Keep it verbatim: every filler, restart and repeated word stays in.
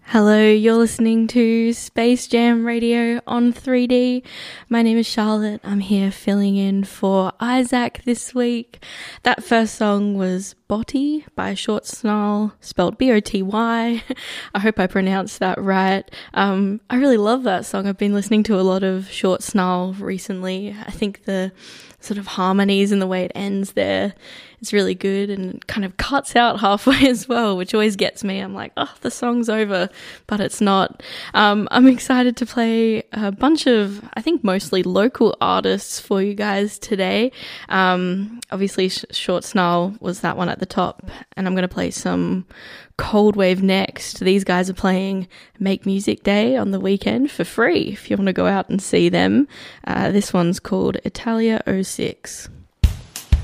Hello, you're listening to Space Jam Radio on three D. My name is Charlotte. I'm here filling in for Isaac this week. That first song was Boty by Short Snarl, spelled B O T Y. I hope I pronounced that right. Um, I really love that song. I've been listening to a lot of Short Snarl recently. I think the sort of harmonies and the way it ends there is really good and kind of cuts out halfway as well, which always gets me. I'm like, oh, the song's over, but it's not. Um, I'm excited to play a bunch of, I think mostly local artists for you guys today. Um, obviously Sh- Short Snarl was that one at the top, and I'm going to play some Cold Wave next. These guys are playing Make Music Day on the weekend for free if you want to go out and see them. Uh, this one's called Italia oh six.